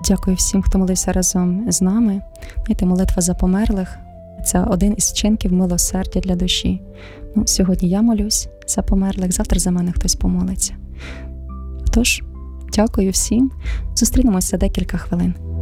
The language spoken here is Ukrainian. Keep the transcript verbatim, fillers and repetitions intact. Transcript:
Дякую всім, хто молився разом з нами. Знаєте, молитва за померлих – це один із вчинків милосердя для душі. Ну, сьогодні я молюсь за померлих, завтра за мене хтось помолиться. Тож, дякую всім. Зустрінемося за декілька хвилин.